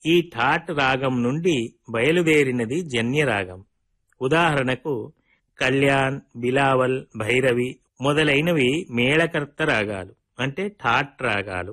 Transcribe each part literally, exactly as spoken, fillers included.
ఈ ఠాట్ రాగం నుండి బయలుదేరినది జన్యరాగం. ఉదాహరణకు కళ్యాణ్, బిలావల్, భైరవి మొదలైనవి మేళకర్త రాగాలు అంటే ఠాట్ రాగాలు.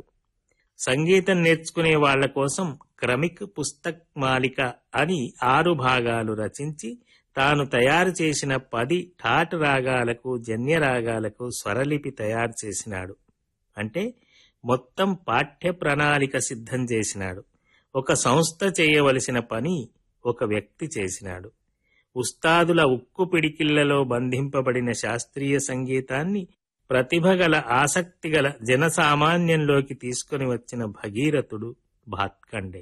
సంగీతం నేర్చుకునే వాళ్ల కోసం క్రమిక్ పుస్తక్ మాలిక అని ఆరు భాగాలు రచించి తాను తయారు చేసిన పది ఠాట్ రాగాలకు జన్య రాగాలకు స్వరలిపి తయారు చేసినాడు. అంటే మొత్తం పాఠ్య ప్రణాళిక సిద్ధం చేసినాడు. ఒక సంస్థ చేయవలసిన పని ఒక వ్యక్తి చేసినాడు. ఉస్తాదుల ఉక్కు పిడికిళ్లలో బంధింపబడిన శాస్త్రీయ సంగీతాన్ని ప్రతిభగల ఆసక్తిగల జనసామాన్యంలోకి తీసుకుని వచ్చిన భగీరథుడు భాత్ఖండే.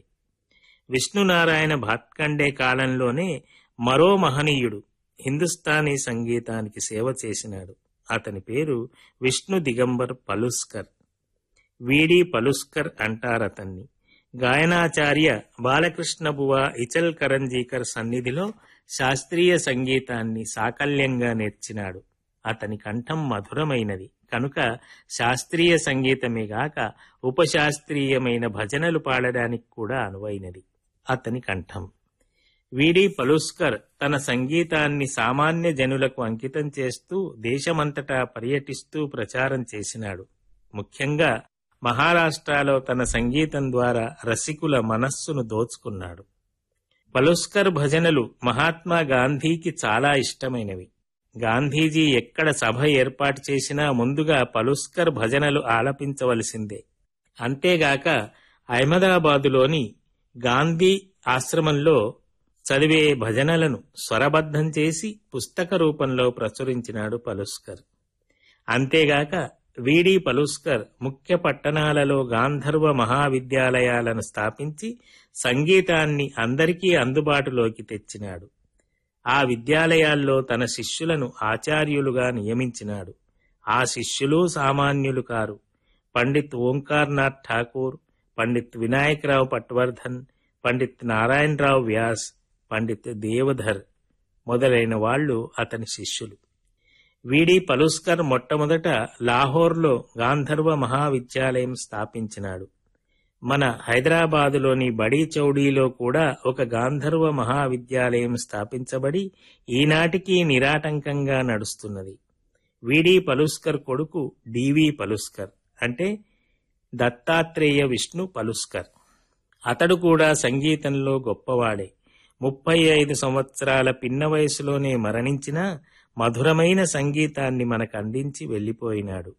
విష్ణునారాయణ భాత్ఖండే కాలంలోనే మరో మహనీయుడు హిందుస్థానీ సంగీతానికి సేవ చేసినాడు. అతని పేరు విష్ణు దిగంబర్ పలుస్కర్. వీడి పలుస్కర్ అంటారతన్ని. గాయనాచార్య బాలకృష్ణ బువా ఇచల్ కరంజీకర్ సన్నిధిలో శాస్త్రీయ సంగీతాన్ని సాకల్యంగా నేర్చినాడు. అతని కంఠం మధురమైనది కనుక శాస్త్రీయ సంగీతమే గాక ఉపశాస్త్రీయమైన భజనలు పాడడానికి కూడా అనువైనది అతని కంఠం. వీడి పలుస్కర్ తన సంగీతాన్ని సామాన్య జనులకు అంకితం చేస్తూ దేశమంతటా పర్యటిస్తూ ప్రచారం చేసినాడు. ముఖ్యంగా మహారాష్ట్రలో తన సంగీతం ద్వారా రసికుల మనస్సును దోచుకున్నాడు. పలుస్కర్ భజనలు మహాత్మా గాంధీకి చాలా ఇష్టమైనవి. గాంధీజీ ఎక్కడ సభ ఏర్పాటు చేసినా ముందుగా పలుస్కర్ భజనలు ఆలపించవలసిందే. అంతేగాక అహ్మదాబాదులోని గాంధీ ఆశ్రమంలో చదివే భజనలను స్వరబద్ధం చేసి పుస్తక రూపంలో ప్రచురించినాడు పలుస్కర్. అంతేగాక వీడి పలుస్కర్ ముఖ్య పట్టణాలలో గాంధర్వ మహావిద్యాలయాలను స్థాపించి సంగీతాన్ని అందరికీ అందుబాటులోకి తెచ్చినాడు. ఆ విద్యాలయాల్లో తన శిష్యులను ఆచార్యులుగా నియమించినాడు. ఆ శిష్యులు సామాన్యులు కారు. పండిత్ ఓంకార్నాథ్ ఠాకూర్, పండిత్ వినాయకరావు పట్వర్ధన్, పండిత్ నారాయణరావు వ్యాస్, పండిత్ దేవధర్ మొదలైన వాళ్లు అతని శిష్యులు. వీడి పలుస్కర్ మొట్టమొదట లాహోర్లో గాంధర్వ మహావిద్యాలయం స్థాపించినాడు. మన హైదరాబాదులోని బడీ చౌడీలో కూడా ఒక గాంధర్వ మహావిద్యాలయం స్థాపించబడి ఈనాటికి నిరాటంకంగా నడుస్తున్నది. వీడి పలుస్కర్ కొడుకు డివి పలుస్కర్ అంటే దత్తాత్రేయ విష్ణు పలుస్కర్. అతడు కూడా సంగీతంలో గొప్పవాడే. ముప్పై ఐదు సంవత్సరాల పిన్న వయసులోనే మరణించినా మధురమైన సంగీతాన్ని మనకు అందించి వెళ్లిపోయినాడు.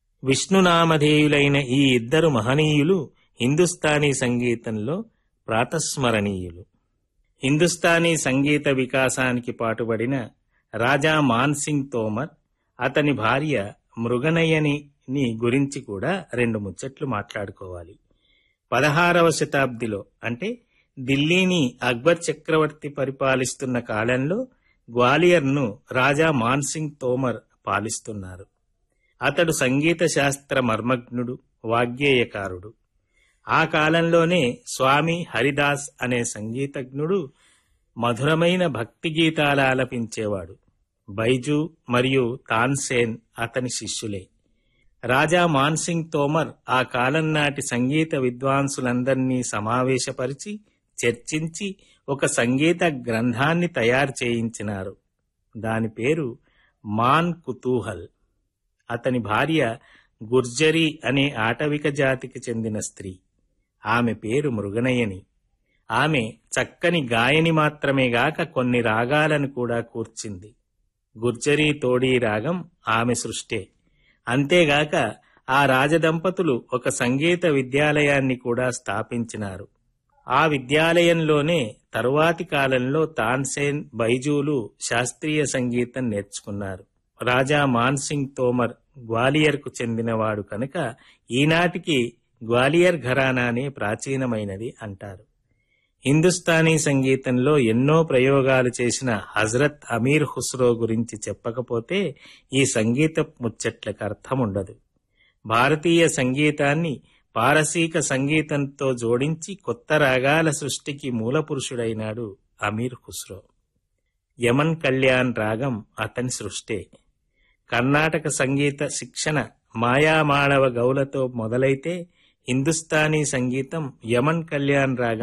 విష్ణునామధేయులైన ఈ ఇద్దరు మహనీయులు హిందుస్థానీ సంగీతంలో ప్రాతస్మరణీయులు. హిందుస్థానీ సంగీత వికాసానికి పాటుపడిన రాజా మాన్సింగ్ తోమర్, అతని భార్య మృగనయనిని గురించి కూడా రెండు ముచ్చట్లు మాట్లాడుకోవాలి. పదహారవ శతాబ్దిలో అంటే దిల్లీని అక్బర్ చక్రవర్తి పరిపాలిస్తున్న కాలంలో గ్వాలియర్ను రాజా మాన్సింగ్ తోమర్ పాలిస్తున్నారు. అతడు సంగీత శాస్త్ర మర్మజ్ఞుడు, వాగ్గేయకారుడు. ఆ కాలంలోనే స్వామి హరిదాస్ అనే సంగీతజ్ఞుడు మధురమైన భక్తి గీతాలు ఆలపించేవాడు. బైజూ మరియు తాన్సేన్ అతని శిష్యులే. రాజా మాన్సింగ్ తోమర్ ఆ కాలం నాటి సంగీత విద్వాంసులందరినీ సమావేశపరిచి చర్చించి ఒక సంగీత గ్రంథాన్ని తయారు చేయించినారు. దాని పేరు మాన్ కుతూహల్. అతని భార్య గుర్జరీ అనే ఆటవిక జాతికి చెందిన స్త్రీ. ఆమె పేరు మృగనయని. ఆమె చక్కని గాయని మాత్రమే గాక కొన్ని రాగాలను కూడా కూర్చింది. గుర్జరీ తోడీ రాగం ఆమె సృష్టే. అంతేగాక ఆ రాజదంపతులు ఒక సంగీత విద్యాలయాన్ని కూడా స్థాపించినారు. ఆ విద్యాలయంలోనే తరువాతి కాలంలో తాన్సేన్, బైజూలు శాస్త్రీయ సంగీతం నేర్చుకున్నారు. రాజా మాన్సింగ్ తోమర్ గ్వాలియర్కు చెందినవాడు కనుక ఈనాటికి గ్వాలియర్ ఘరానానే ప్రాచీనమైనది అంటారు. హిందుస్థానీ సంగీతంలో ఎన్నో ప్రయోగాలు చేసిన హజరత్ అమీర్ ఖుస్రో గురించి చెప్పకపోతే ఈ సంగీత ముచ్చట్లకు అర్థముండదు. భారతీయ సంగీతాన్ని పారసీక సంగీతంతో జోడించి కొత్త రాగాల సృష్టికి మూలపురుషుడైనాడు అమీర్ ఖుస్రో. యమన్ కళ్యాణ్ రాగం అతని సృష్టే. కర్ణాటక సంగీత శిక్షణ మాయామాళవ గౌలతో మొదలైతే హిందుస్థానీ సంగీతం యమన్ కళ్యాణ్ రాగం